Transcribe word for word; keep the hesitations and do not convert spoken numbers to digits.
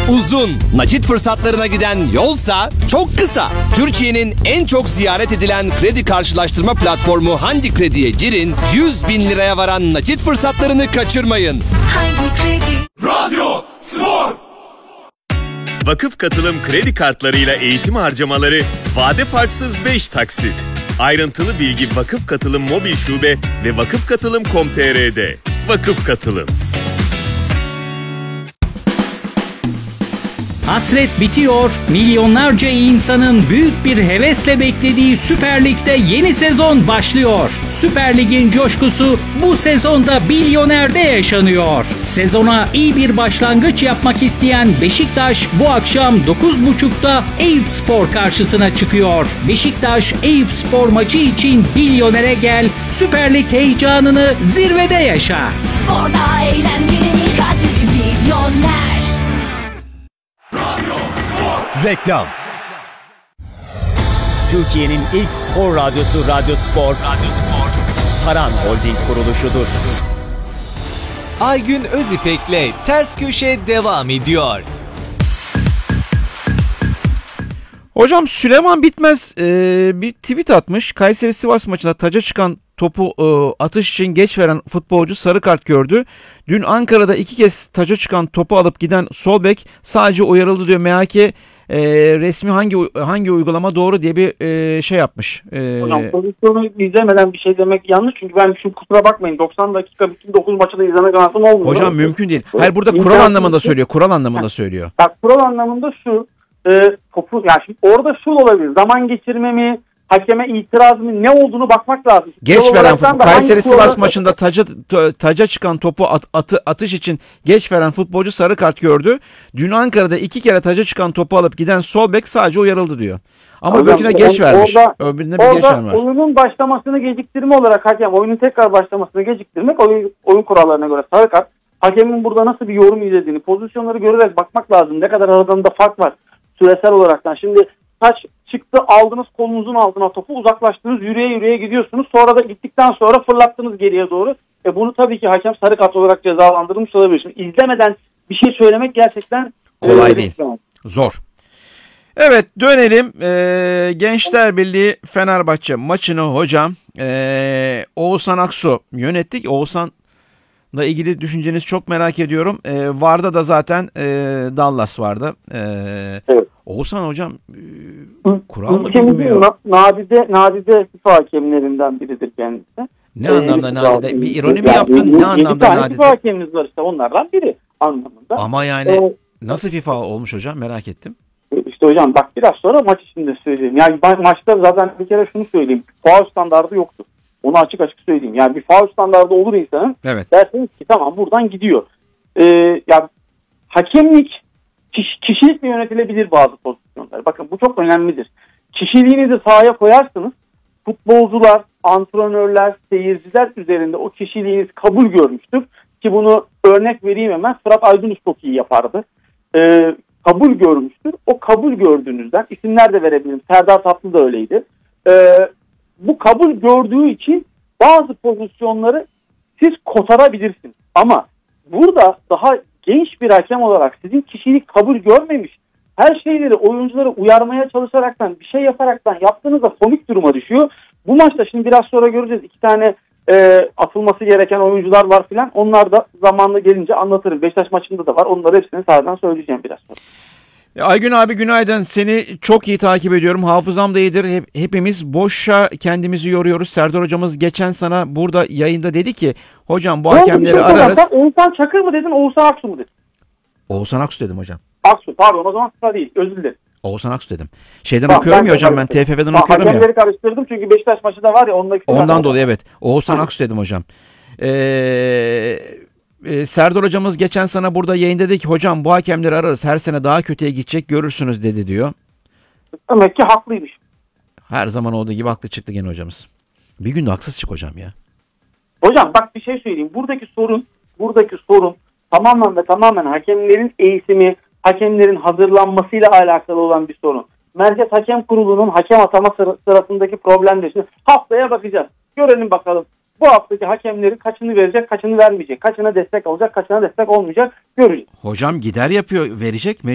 uzun, nakit fırsatlarına giden yolsa çok kısa. Türkiye'nin en çok ziyaret edilen kredi karşılaştırma platformu Handi Kredi'ye girin, yüz bin liraya varan nakit fırsatlarını kaçırmayın. Handi Kredi. Radyo Spor. Vakıf Katılım kredi kartlarıyla eğitim harcamaları vade farksız beş taksit. Ayrıntılı bilgi Vakıf Katılım mobil şube ve vakıf katılım nokta com nokta tr'de. Vakıf Katılım. Hasret bitiyor, milyonlarca insanın büyük bir hevesle beklediği Süper Lig'de yeni sezon başlıyor. Süper Lig'in coşkusu bu sezonda Bilyoner'de yaşanıyor. Sezona iyi bir başlangıç yapmak isteyen Beşiktaş bu akşam dokuz buçukta Eyüpspor karşısına çıkıyor. Beşiktaş Eyüpspor maçı için Bilyoner'e gel, Süper Lig heyecanını zirvede yaşa. Sporda eğlencenin ilk adresi Bilyoner. Reklam. Türkiye'nin ilk spor radyosu Radyo Spor, Radyo Spor, Saran Holding kuruluşudur. Aygün Özipek'le Ters Köşe devam ediyor. Hocam Süleyman Bitmez e, bir tweet atmış. Kayseri Sivas maçında taca çıkan topu e, atış için geç veren futbolcu sarı kart gördü. Dün Ankara'da iki kez taca çıkan topu alıp giden sol bek sadece uyarıldı diyor. M H K e, resmi hangi hangi uygulama doğru diye bir e, şey yapmış. E, Hocam pozisyonu izlemeden bir şey demek yanlış. Çünkü ben şu kusura bakmayın doksan dakika bütün dokuz maçı da izleme şansım olmuyor. Hocam mümkün değil. Hayır burada kural İmkansız. anlamında söylüyor. Kural anlamında söylüyor. Bak kural anlamında şu. E, topu, yani şimdi orada şu olabilir. Zaman geçirme mi? Hakeme itiraz mı? Ne olduğunu bakmak lazım. Geç Yol veren olaraktan futbol. da Kayseri hangi Sivas kurala- maçında taca, taca çıkan topu at, atı, atış için geç veren futbolcu sarı kart gördü. Dün Ankara'da iki kere taca çıkan topu alıp giden sol bek sadece uyarıldı diyor. Ama Hocam, öbürküne geç or- vermiş. Orada, Öbürüne bir geç orada vermiş. oyunun başlamasını geciktirme olarak hakem oyunun tekrar başlamasını geciktirmek oyun, oyun kurallarına göre sarı kart. Hakemin burada nasıl bir yorum izlediğini, pozisyonları görerek bakmak lazım. Ne kadar aralarında fark var süresel olaraktan. Şimdi taç çıktı, aldınız kolunuzun altına topu, uzaklaştınız, yürüye yürüye gidiyorsunuz. Sonra da gittikten sonra fırlattınız geriye doğru. E bunu tabii ki hakem sarı kart olarak cezalandırmış olabilir. Şimdi izlemeden bir şey söylemek gerçekten Kolay e, değil. Zor. Evet dönelim. Ee, Gençler Birliği Fenerbahçe maçını hocam ee, Oğuzhan Aksu yönettik. Oğuzhan'la ilgili düşüncenizi çok merak ediyorum. Ee, Varda da zaten ee, Dallas vardı. Ee, Evet. Oğuzhan hocam ee, kural mı Ülkemizin bilmiyor? na- nadide, nadide FIFA hakemlerinden biridir kendisi. Ne anlamda Ee, nadide? Bir ironi mi yani yaptın? yedi- Ne yedi anlamda tane nadide? FIFA hakemimiz var işte, onlardan biri anlamında. Ama yani Ee, nasıl FIFA olmuş hocam merak ettim. İşte hocam bak biraz sonra maç içinde söyleyeyim. Yani ma- maçta zaten bir kere şunu söyleyeyim. Faul standardı yoktu. Onu açık açık söyleyeyim. Yani bir faul standardı olur insanın. Evet. Derseniz ki tamam buradan gidiyor. Ee, ya hakemlik kiş- kişilikle yönetilebilir bazı pozisyonlar. Bakın bu çok önemlidir. Kişiliğinizi sahaya koyarsınız. Futbolcular, antrenörler, seyirciler üzerinde o kişiliğiniz kabul görmüştür. Ki bunu örnek vereyim hemen. Fırat Aydınus çok iyi yapardı. Ee, kabul görmüştür. O kabul gördüğünüzden isimler de verebilirim. Serdar Tatlı da öyleydi. Ee, bu kabul gördüğü için bazı pozisyonları siz kotarabilirsiniz. Ama burada daha genç bir hakem olarak sizin kişilik kabul görmemiş, her şeyleri oyuncuları uyarmaya çalışaraktan, bir şey yaparaktan yaptığınızda komik duruma düşüyor. Bu maçta şimdi biraz sonra göreceğiz. İki tane e, atılması gereken oyuncular var filan. Onlar da zamanla gelince anlatırım. Beşiktaş maçında da var. Onları hepsini sahadan söyleyeceğim biraz sonra. Aygün abi günaydın. Seni çok iyi takip ediyorum. Hafızam da iyidir. Hep, hepimiz boşa kendimizi yoruyoruz. Serdar hocamız geçen sana burada yayında dedi ki hocam bu hakemleri ararız. Sen Oğuzhan Çakır mı dedin, Oğuzhan Aksu mu dedin? Oğuzhan Aksu dedim hocam. Aksu pardon, o zaman sıra değil, özür dilerim. Oğuzhan Aksu dedim. Şeyden Tamam, okuyorum ben ya hocam ben karıştırdım. T F F'den Tamam, okuyorum ya. hakemleri karıştırdım çünkü Beşiktaş maçı da var ya. Ondaki Ondan dolayı evet. Oğuzhan Aksu dedim hocam. Ee, e, Serdar hocamız geçen sana burada yayında dedi ki hocam bu hakemleri ararız. Her sene daha kötüye gidecek görürsünüz dedi diyor. Demek ki haklıymış. Her zaman olduğu gibi haklı çıktı gene hocamız. Bir gün de haksız çık hocam ya. Hocam bak bir şey söyleyeyim. Buradaki sorun, buradaki sorun tamamen ve tamamen hakemlerin eğitimi, hakemlerin hazırlanmasıyla alakalı olan bir sorun. Merkez Hakem Kurulu'nun hakem atama sıra- sırasındaki problemleri. Şimdi haftaya bakacağız. Görelim bakalım. Bu haftaki hakemlerin kaçını verecek, kaçını vermeyecek. Kaçına destek olacak, kaçına destek olmayacak göreceğiz. Hocam gider yapıyor verecek mi?